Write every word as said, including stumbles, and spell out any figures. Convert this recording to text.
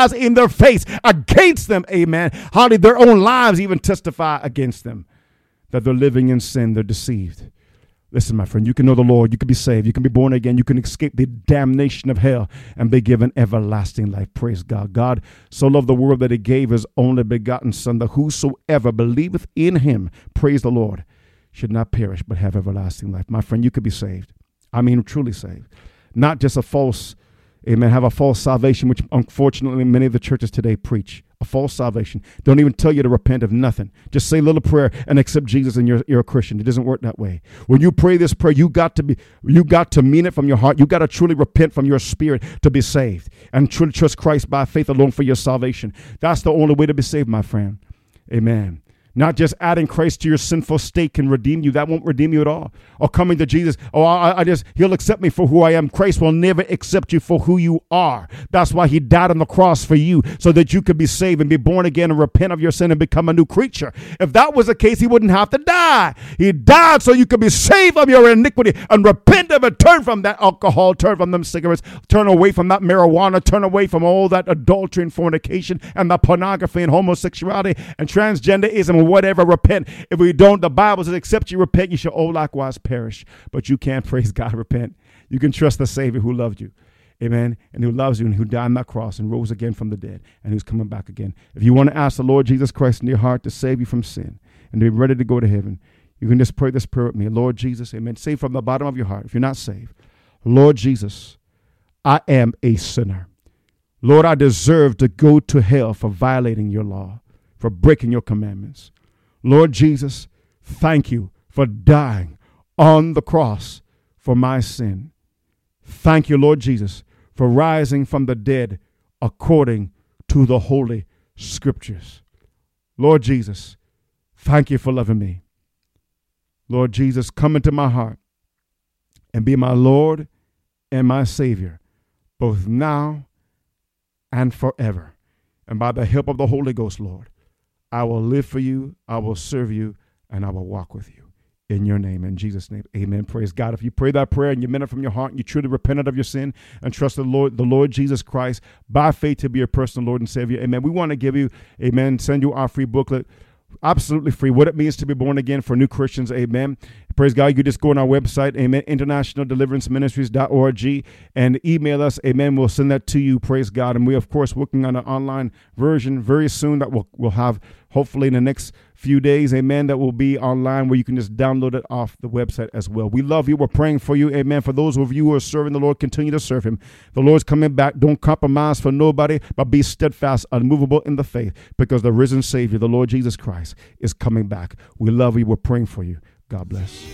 testifies in their face against them. Amen. Hardly their own lives even testify against them that they're living in sin. They're deceived. Listen, my friend, you can know the Lord. You can be saved. You can be born again. You can escape the damnation of hell and be given everlasting life. Praise God. God so loved the world that he gave his only begotten Son, that whosoever believeth in him, praise the Lord, should not perish but have everlasting life. My friend, you could be saved. I mean, truly saved. Not just a false, amen, have a false salvation, which unfortunately many of the churches today preach. A false salvation. Don't even tell you to repent of nothing. Just say a little prayer and accept Jesus and you're, you're a Christian. It doesn't work that way. When you pray this prayer, you got to be, you got to mean it from your heart. You got to truly repent from your spirit to be saved and truly trust Christ by faith alone for your salvation. That's the only way to be saved, my friend. Amen. Not just adding Christ to your sinful state can redeem you. That won't redeem you at all. Or coming to Jesus. Oh, I, I just, he'll accept me for who I am. Christ will never accept you for who you are. That's why he died on the cross for you, so that you could be saved and be born again and repent of your sin and become a new creature. If that was the case, he wouldn't have to die. He died so you could be saved of your iniquity and repent of it. Turn from that alcohol, turn from them cigarettes, turn away from that marijuana, turn away from all that adultery and fornication and the pornography and homosexuality and transgenderism. Whatever, repent. If we don't, the Bible says, except you repent, you shall all likewise perish. But you can't, praise God, repent. You can trust the Savior who loved you. Amen. And who loves you and who died on that cross and rose again from the dead and who's coming back again. If you want to ask the Lord Jesus Christ in your heart to save you from sin and to be ready to go to heaven, you can just pray this prayer with me. Lord Jesus, amen. Say from the bottom of your heart, if you're not saved, Lord Jesus, I am a sinner. Lord, I deserve to go to hell for violating your law, for breaking your commandments. Lord Jesus, thank you for dying on the cross for my sin. Thank you, Lord Jesus, for rising from the dead according to the Holy Scriptures. Lord Jesus, thank you for loving me. Lord Jesus, come into my heart and be my Lord and my Savior, both now and forever. And by the help of the Holy Ghost, Lord, I will live for you, I will serve you, and I will walk with you. In your name, in Jesus' name, amen. Praise God. If you pray that prayer and you meant it from your heart and you truly repented of your sin and trust the Lord, the Lord Jesus Christ by faith to be your personal Lord and Savior, amen. We want to give you, amen, send you our free booklet, absolutely free, what it means to be born again for new Christians, amen. Praise God. You can just go on our website, amen, international deliverance ministries dot org, and email us, amen. We'll send that to you, praise God. And we, of course, working on an online version very soon that we'll, we'll have hopefully in the next few days, amen, that will be online where you can just download it off the website as well. We love you. We're praying for you, amen. For those of you who are serving the Lord, continue to serve him. The Lord's coming back. Don't compromise for nobody, but be steadfast, unmovable in the faith, because the risen Savior, the Lord Jesus Christ, is coming back. We love you. We're praying for you. God bless.